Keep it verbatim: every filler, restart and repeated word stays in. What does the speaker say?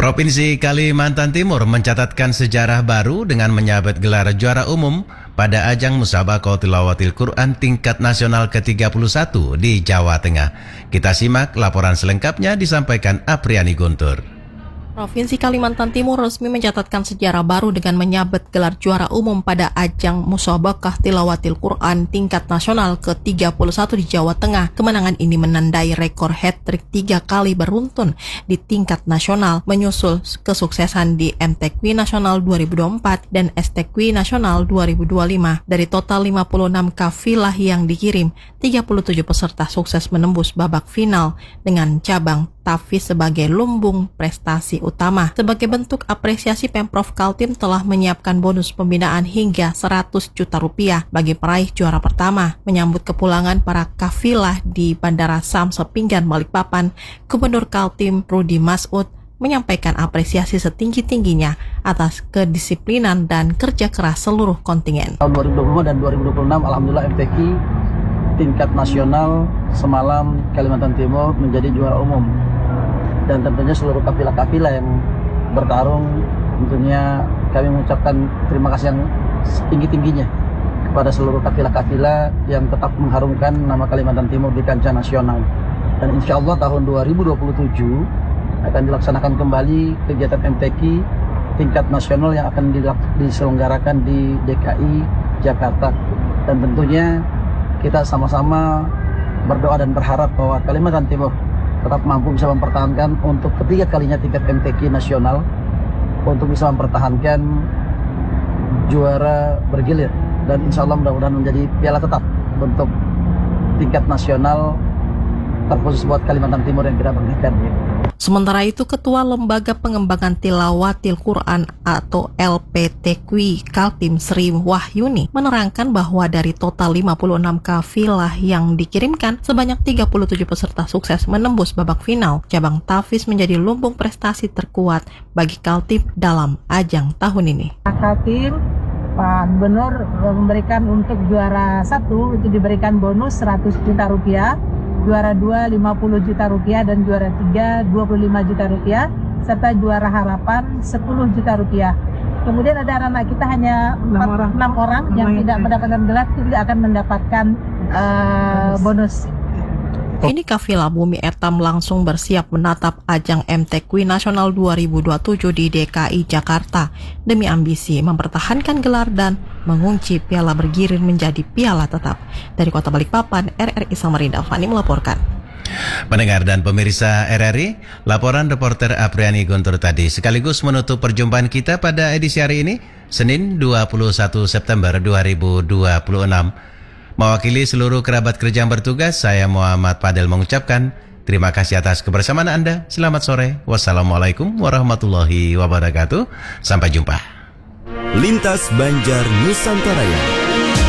Provinsi Kalimantan Timur mencatatkan sejarah baru dengan menyabet gelar juara umum pada ajang Musabaqah Tilawatil Quran tingkat nasional ke tiga puluh satu di Jawa Tengah. Kita simak laporan selengkapnya disampaikan Apriani Guntur. Provinsi Kalimantan Timur resmi mencatatkan sejarah baru dengan menyabet gelar juara umum pada ajang Musabaqah Tilawatil Quran tingkat nasional ke tiga puluh satu di Jawa Tengah. Kemenangan ini menandai rekor hat-trick tiga kali beruntun di tingkat nasional, menyusul kesuksesan di M T Q Nasional dua ribu dua puluh empat dan S T Q Nasional dua ribu dua puluh lima. Dari total lima puluh enam kafilah yang dikirim, tiga puluh tujuh peserta sukses menembus babak final dengan cabang Tahfiz sebagai lumbung prestasi utama. Sebagai bentuk apresiasi, Pemprov Kaltim telah menyiapkan bonus pembinaan hingga seratus juta rupiah bagi peraih juara pertama. Menyambut kepulangan para kafilah di Bandara Samsel Pinggan, Balikpapan, Gubernur Kaltim Rudi Masud menyampaikan apresiasi setinggi-tingginya atas kedisiplinan dan kerja keras seluruh kontingen. Tahun dua ribu dua puluh lima dan dua ribu dua puluh enam, alhamdulillah M T Q tingkat nasional semalam Kalimantan Timur menjadi juara umum. Dan tentunya seluruh kafilah-kafilah yang bertarung, tentunya kami mengucapkan terima kasih yang setinggi-tingginya kepada seluruh kafilah-kafilah yang tetap mengharumkan nama Kalimantan Timur di kancah nasional. Dan insya Allah tahun dua ribu dua puluh tujuh akan dilaksanakan kembali kegiatan M T Q tingkat nasional yang akan diselenggarakan di D K I Jakarta. Dan tentunya kita sama-sama berdoa dan berharap bahwa Kalimantan Timur tetap mampu bisa mempertahankan untuk ketiga kalinya tingkat M T Q nasional, untuk bisa mempertahankan juara bergilir, dan insya Allah mudah-mudahan menjadi piala tetap untuk tingkat nasional terkhusus buat Kalimantan Timur yang kita banggakan. Sementara itu, Ketua Lembaga Pengembangan Tilawatil Quran atau L P T Q Kaltim Sri Wahyuni menerangkan bahwa dari total lima puluh enam kafilah yang dikirimkan, sebanyak tiga puluh tujuh peserta sukses menembus babak final. Cabang Tahfiz menjadi lumbung prestasi terkuat bagi Kaltim dalam ajang tahun ini. Kaltim, Pak Gubernur memberikan untuk juara satu itu diberikan bonus seratus juta rupiah, juara dua lima puluh juta rupiah, dan juara tiga dua puluh lima juta rupiah, serta juara harapan sepuluh juta rupiah. Kemudian ada anak-anak kita hanya enam orang, enam orang yang tidak mendapatkan gelar juga akan mendapatkan uh, bonus. Ini kafilah Bumi Etam langsung bersiap menatap ajang M T Q Nasional dua ribu dua puluh tujuh di D K I Jakarta demi ambisi mempertahankan gelar dan mengunci piala bergilir menjadi piala tetap. Dari Kota Balikpapan, R R I Samarinda Fani melaporkan. Pendengar dan pemirsa R R I, laporan reporter Apriani Guntur tadi sekaligus menutup perjumpaan kita pada edisi hari ini, Senin dua puluh satu September dua ribu dua puluh enam. Mewakili seluruh kerabat kerja yang bertugas, saya Muhammad Fadel mengucapkan terima kasih atas kebersamaan Anda. Selamat sore. Wassalamualaikum warahmatullahi wabarakatuh. Sampai jumpa. Lintas Banjar Nusantara.